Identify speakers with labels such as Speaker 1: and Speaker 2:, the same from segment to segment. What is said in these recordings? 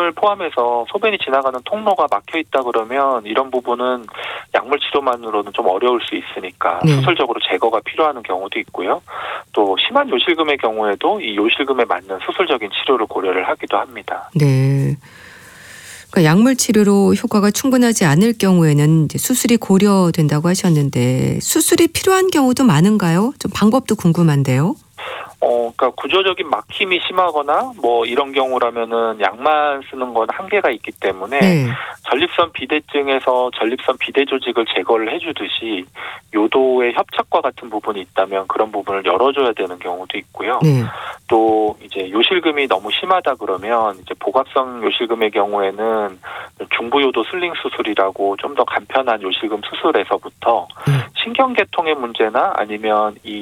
Speaker 1: 요실금을 포함해서 소변이 지나가는 통로가 막혀 있다 그러면 이런 부분은 약물 치료만으로는 좀 어려울 수 있으니까 수술적으로 제거가 필요한 경우도 있고요. 또 심한 요실금의 경우에도 이 요실금에 맞는 수술적인 치료를 고려를 하기도 합니다.
Speaker 2: 네. 그러니까 약물 치료로 효과가 충분하지 않을 경우에는 이제 수술이 고려된다고 하셨는데 수술이 필요한 경우도 많은가요? 좀 방법도 궁금한데요.
Speaker 1: 그러니까 구조적인 막힘이 심하거나 뭐 이런 경우라면은 약만 쓰는 건 한계가 있기 때문에 전립선 비대증에서 전립선 비대 조직을 제거를 해주듯이 요도의 협착과 같은 부분이 있다면 그런 부분을 열어줘야 되는 경우도 있고요. 또 이제 요실금이 너무 심하다 그러면 이제 복합성 요실금의 경우에는 중부요도 슬링 수술이라고 좀 더 간편한 요실금 수술에서부터 신경계통의 문제나 아니면 이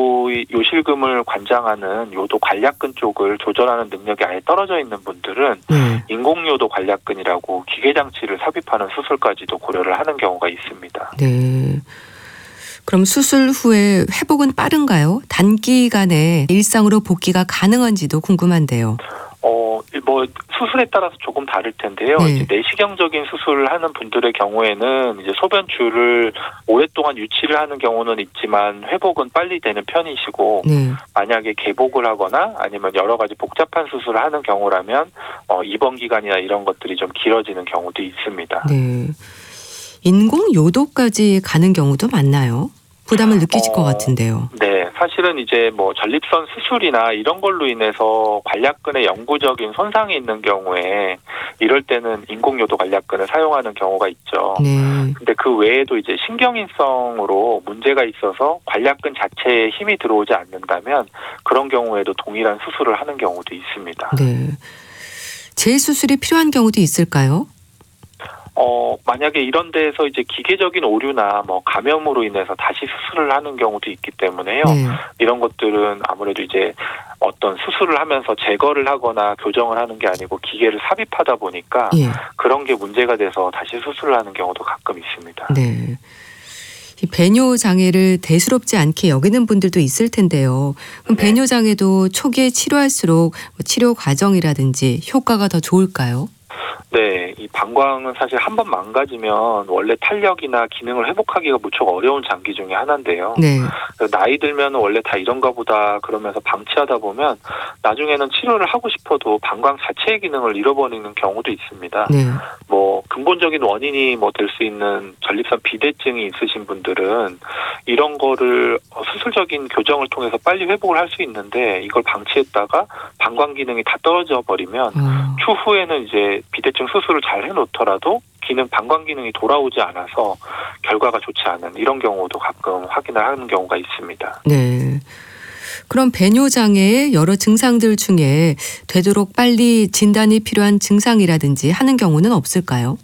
Speaker 1: 요실금을 관장하는 요도 관략근 쪽을 조절하는 능력이 아예 떨어져 있는 분들은 인공요도 관략근이라고 기계장치를 삽입하는 수술까지도 고려를 하는 경우가 있습니다.
Speaker 2: 네. 그럼 수술 후에 회복은 빠른가요? 단기간에 일상으로 복귀가 가능한지도 궁금한데요.
Speaker 1: 뭐 수술에 따라서 조금 다를 텐데요. 이제 내시경적인 수술을 하는 분들의 경우에는 이제 소변줄을 오랫동안 유치를 하는 경우는 있지만 회복은 빨리 되는 편이시고 만약에 개복을 하거나 아니면 여러 가지 복잡한 수술을 하는 경우라면 입원 기간이나 이런 것들이 좀 길어지는 경우도 있습니다.
Speaker 2: 네. 인공 요도까지 가는 경우도 많나요? 부담을 느끼실 것 같은데요.
Speaker 1: 네, 사실은 이제 뭐 전립선 수술이나 이런 걸로 인해서 관략근에 영구적인 손상이 있는 경우에 이럴 때는 인공요도 관략근을 사용하는 경우가 있죠. 근데 그 외에도 이제 신경인성으로 문제가 있어서 관략근 자체에 힘이 들어오지 않는다면 그런 경우에도 동일한 수술을 하는 경우도 있습니다.
Speaker 2: 네. 재수술이 필요한 경우도 있을까요?
Speaker 1: 만약에 이런 데에서 이제 기계적인 오류나 뭐 감염으로 인해서 다시 수술을 하는 경우도 있기 때문에요. 이런 것들은 아무래도 이제 어떤 수술을 하면서 제거를 하거나 교정을 하는 게 아니고 기계를 삽입하다 보니까 그런 게 문제가 돼서 다시 수술을 하는 경우도 가끔 있습니다.
Speaker 2: 네. 이 배뇨 장애를 대수롭지 않게 여기는 분들도 있을 텐데요. 그럼 배뇨 장애도 초기에 치료할수록 치료 과정이라든지 효과가 더 좋을까요?
Speaker 1: 네, 이 방광은 사실 한번 망가지면 원래 탄력이나 기능을 회복하기가 무척 어려운 장기 중에 하나인데요. 나이 들면 원래 다 이런가 보다 그러면서 방치하다 보면 나중에는 치료를 하고 싶어도 방광 자체의 기능을 잃어버리는 경우도 있습니다. 뭐 근본적인 원인이 뭐 될 수 있는 전립선 비대증이 있으신 분들은 이런 거를 수술적인 교정을 통해서 빨리 회복을 할 수 있는데 이걸 방치했다가 방광 기능이 다 떨어져 버리면 추후에는 이제 비대증 수술을 잘 해놓더라도 방광 기능이 돌아오지 않아서 결과가 좋지 않은 이런 경우도 가끔 확인을 하는 경우가 있습니다.
Speaker 2: 네. 그럼 배뇨 장애의 여러 증상들 중에 되도록 빨리 진단이 필요한 증상이라든지 하는 경우는 없을까요?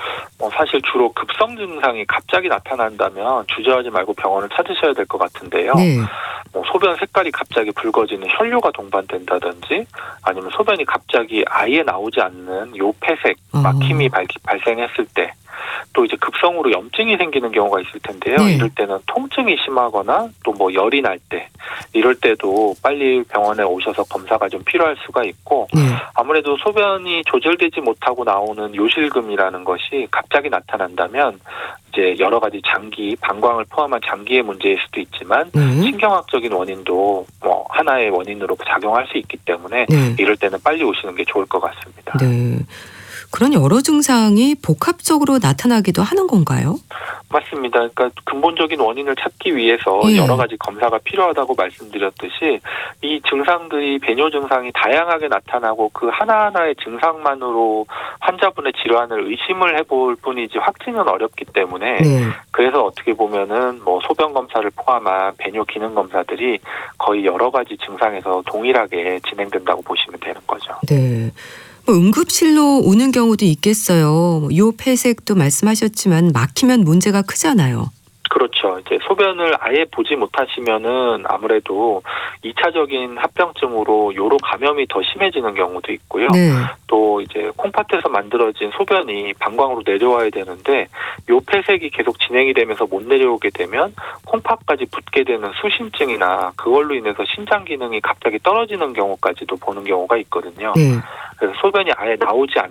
Speaker 1: 사실 주로 급성 증상이 갑자기 나타난다면 주저하지 말고 병원을 찾으셔야 될 것 같은데요. 뭐 소변 색깔이 갑자기 붉어지는 혈뇨가 동반된다든지 아니면 소변이 갑자기 아예 나오지 않는 요폐색, 막힘이 발생했을 때 또 이제 급성으로 염증이 생기는 경우가 있을 텐데요. 이럴 때는 통증이 심하거나 또 뭐 열이 날 때 이럴 때도 빨리 병원에 오셔서 검사가 좀 필요할 수가 있고 아무래도 소변이 조절되지 못하고 나오는 요실금이라는 것이 갑자기 나타난다면 이제 여러 가지 장기, 방광을 포함한 장기의 문제일 수도 있지만 신경학적인 원인도 뭐 하나의 원인으로 작용할 수 있기 때문에 이럴 때는 빨리 오시는 게 좋을 것 같습니다.
Speaker 2: 그런 여러 증상이 복합적으로 나타나기도 하는 건가요?
Speaker 1: 맞습니다. 그러니까 근본적인 원인을 찾기 위해서 여러 가지 검사가 필요하다고 말씀드렸듯이 이 증상들이 배뇨 증상이 다양하게 나타나고 그 하나하나의 증상만으로 환자분의 질환을 의심을 해볼 뿐이지 확진은 어렵기 때문에 그래서 어떻게 보면은 뭐 소변 검사를 포함한 배뇨 기능 검사들이 거의 여러 가지 증상에서 동일하게 진행된다고 보시면 되는 거죠.
Speaker 2: 뭐 응급실로 오는 경우도 있겠어요. 요폐색도 말씀하셨지만 막히면 문제가 크잖아요.
Speaker 1: 그렇죠. 이제 소변을 아예 보지 못하시면은 아무래도 2차적인 합병증으로 요로 감염이 더 심해지는 경우도 있고요. 또 이제 콩팥에서 만들어진 소변이 방광으로 내려와야 되는데 요폐색이 계속 진행이 되면서 못 내려오게 되면 콩팥까지 붓게 되는 수신증이나 그걸로 인해서 신장 기능이 갑자기 떨어지는 경우까지도 보는 경우가 있거든요. 그래서 소변이 아예 나오지